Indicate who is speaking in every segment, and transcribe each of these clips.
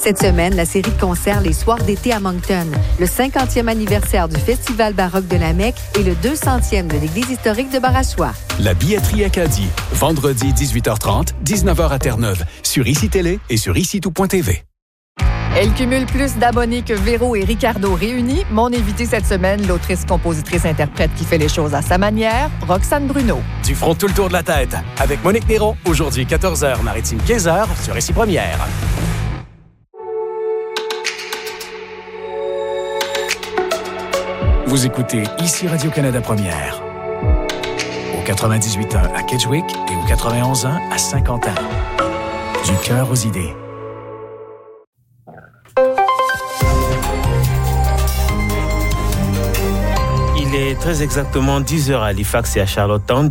Speaker 1: Cette semaine, la série de concerts Les Soirs d'été à Moncton, le 50e anniversaire du Festival baroque de la Mecque et le 200e de l'Église historique de Barachois.
Speaker 2: La billetterie Acadie, vendredi 18h30, 19h à Terre-Neuve, sur ICI Télé et sur ICITout.tv.
Speaker 3: Elle cumule plus d'abonnés que Véro et Ricardo réunis. Mon invité cette semaine, l'autrice, compositrice, interprète qui fait les choses à sa manière, Roxane Bruno.
Speaker 4: Du front tout le tour de la tête, avec Monique Néron, aujourd'hui 14h, Maritime 15h, sur ICI Première.
Speaker 2: Vous écoutez ICI Radio-Canada Première. Au 98.1 à Kedgewick et au 91.1 à Saint-Quentin. Du cœur aux idées.
Speaker 5: Il est très exactement 10h à Halifax et à Charlottetown,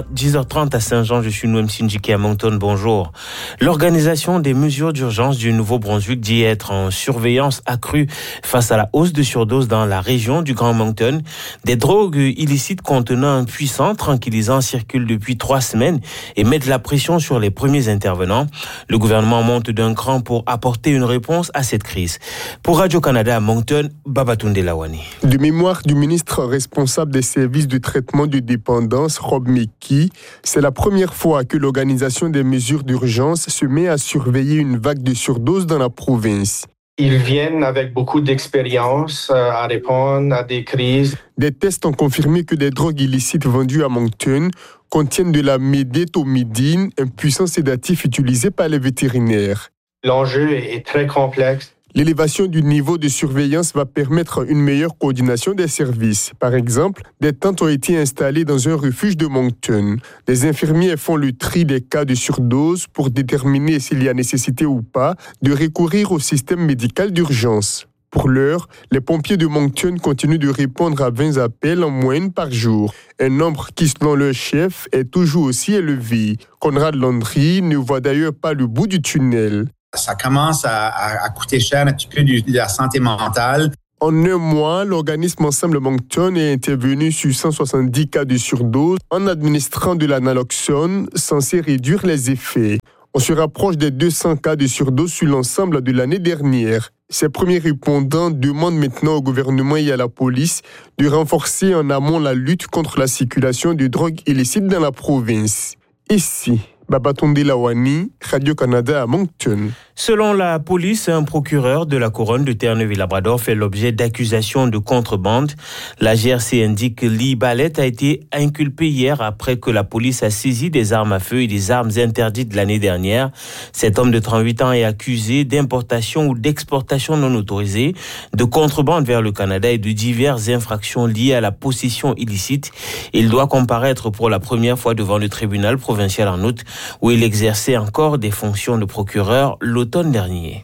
Speaker 5: 10h30 à Saint-Jean. Je suis Noam Sindjiki à Moncton. Bonjour. L'organisation des mesures d'urgence du Nouveau-Brunswick dit être en surveillance accrue face à la hausse de surdose dans la région du Grand Moncton. Des drogues illicites contenant un puissant tranquillisant circulent depuis 3 semaines et mettent la pression sur les premiers intervenants. Le gouvernement monte d'un cran pour apporter une réponse à cette crise. Pour Radio-Canada à Moncton, Babatunde Lawani.
Speaker 6: De mémoire du ministre responsable des services de traitement de dépendance, Rob Mickey, c'est la première fois que l'organisation des mesures d'urgence se met à surveiller une vague de surdose dans la province.
Speaker 7: Ils viennent avec beaucoup d'expérience à répondre à des crises.
Speaker 6: Des tests ont confirmé que des drogues illicites vendues à Moncton contiennent de la médétomidine, un puissant sédatif utilisé par les vétérinaires.
Speaker 7: L'enjeu est très complexe.
Speaker 6: L'élévation du niveau de surveillance va permettre une meilleure coordination des services. Par exemple, des tentes ont été installées dans un refuge de Moncton. Les infirmiers font le tri des cas de surdose pour déterminer s'il y a nécessité ou pas de recourir au système médical d'urgence. Pour l'heure, les pompiers de Moncton continuent de répondre à 20 appels en moyenne par jour. Un nombre qui, selon leur chef, est toujours aussi élevé. Conrad Landry ne voit d'ailleurs pas le bout du tunnel.
Speaker 8: Ça commence à coûter cher un petit peu de la santé mentale.
Speaker 6: En un mois, l'organisme Ensemble Moncton est intervenu sur 170 cas de surdose en administrant de la naloxone censé réduire les effets. On se rapproche des 200 cas de surdose sur l'ensemble de l'année dernière. Ces premiers répondants demandent maintenant au gouvernement et à la police de renforcer en amont la lutte contre la circulation de drogues illicites dans la province. Ici, Babatunde Lawani, Radio-Canada à Moncton.
Speaker 5: Selon la police, un procureur de la couronne de Terre-Neuve-et-Labrador fait l'objet d'accusations de contrebande. La GRC indique que Lee Ballett a été inculpé hier après que la police a saisi des armes à feu et des armes interdites l'année dernière. Cet homme de 38 ans est accusé d'importation ou d'exportation non autorisée, de contrebande vers le Canada et de diverses infractions liées à la possession illicite. Il doit comparaître pour la première fois devant le tribunal provincial en août, où il exerçait encore des fonctions de procureur l'automne dernier.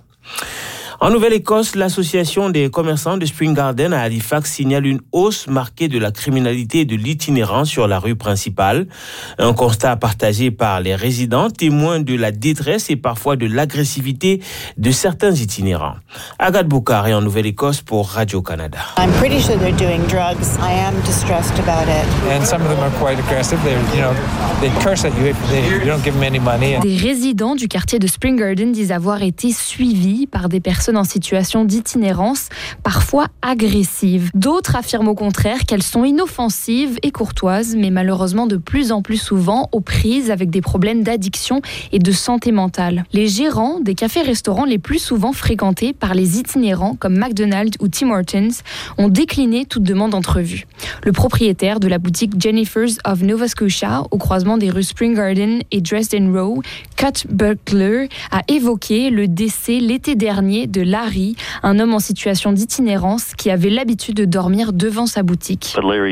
Speaker 5: En Nouvelle-Écosse, l'association des commerçants de Spring Garden à Halifax signale une hausse marquée de la criminalité et de l'itinérance sur la rue principale. Un constat partagé par les résidents, témoins de la détresse et parfois de l'agressivité de certains itinérants. Agathe Boukar est en Nouvelle-Écosse pour Radio-Canada.
Speaker 9: I'm pretty sure they're doing drugs. I am distressed about it.
Speaker 10: And some of them are quite aggressive. They curse at you if you don't give them any money.
Speaker 11: Des résidents du quartier de Spring Garden disent avoir été suivis par des personnes en situation d'itinérance, parfois agressives. D'autres affirment au contraire qu'elles sont inoffensives et courtoises, mais malheureusement de plus en plus souvent aux prises avec des problèmes d'addiction et de santé mentale. Les gérants des cafés-restaurants les plus souvent fréquentés par les itinérants, comme McDonald's ou Tim Hortons, ont décliné toute demande d'entrevue. Le propriétaire de la boutique Jennifer's of Nova Scotia, au croisement des rues Spring Garden et Dresden Row, Cut Buckler, a évoqué le décès l'été dernier de Larry, un homme en situation d'itinérance qui avait l'habitude de dormir devant sa boutique.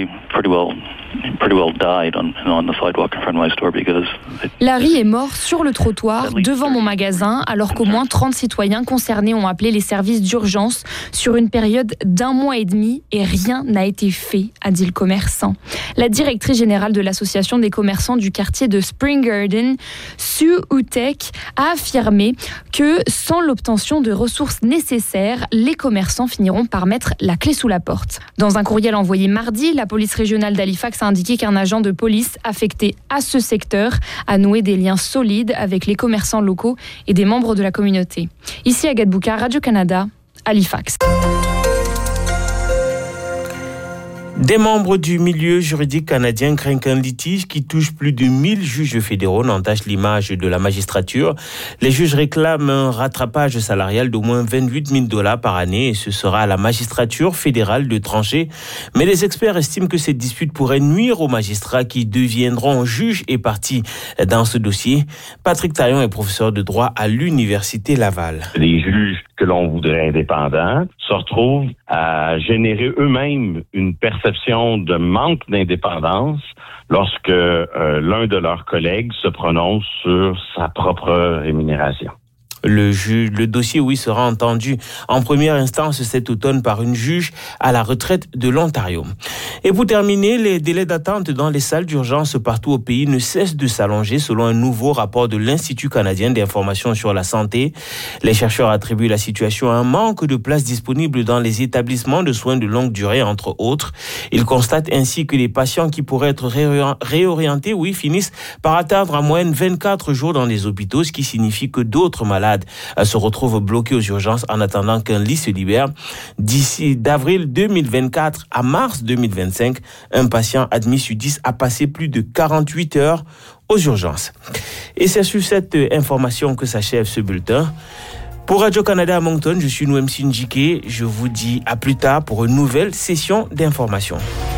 Speaker 11: Larry est mort sur le trottoir devant mon magasin alors qu'au moins 30 citoyens concernés ont appelé les services d'urgence sur une période d'1 mois et demi et rien n'a été fait, a dit le commerçant. La directrice générale de l'association des commerçants du quartier de Spring Garden, Sue Utek, a affirmé que sans l'obtention de ressources nécessaires, les commerçants finiront par mettre la clé sous la porte. Dans un courriel envoyé mardi, la police régionale d'Halifax a indiqué expliqué qu'un agent de police affecté à ce secteur a noué des liens solides avec les commerçants locaux et des membres de la communauté. Ici à Gadbouka, Radio-Canada, Halifax.
Speaker 5: Des membres du milieu juridique canadien craignent qu'un litige qui touche plus de 1000 juges fédéraux n'entache l'image de la magistrature. Les juges réclament un rattrapage salarial d'au moins 28 000 $ par année et ce sera à la magistrature fédérale de trancher. Mais les experts estiment que cette dispute pourrait nuire aux magistrats qui deviendront juges et parties dans ce dossier. Patrick Taillon est professeur de droit à l'Université Laval.
Speaker 12: Les juges que l'on voudrait indépendants se retrouvent à générer eux-mêmes une perception de manque d'indépendance lorsque l'un de leurs collègues se prononce sur sa propre rémunération.
Speaker 5: Le dossier, sera entendu en première instance cet automne par une juge à la retraite de l'Ontario. Et pour terminer, les délais d'attente dans les salles d'urgence partout au pays ne cessent de s'allonger selon un nouveau rapport de l'Institut canadien d'information sur la santé. Les chercheurs attribuent la situation à un manque de places disponibles dans les établissements de soins de longue durée, entre autres. Ils constatent ainsi que les patients qui pourraient être réorientés, finissent par atteindre en moyenne 24 jours dans les hôpitaux, ce qui signifie que d'autres malades se retrouvent bloqués aux urgences en attendant qu'un lit se libère. D'ici d'avril 2024 à mars 2025, un patient admis sur 10 a passé plus de 48 heures aux urgences. Et c'est sur cette information que s'achève ce bulletin. Pour Radio-Canada à Moncton, je suis Noem Sinjike. Je vous dis à plus tard pour une nouvelle session d'information.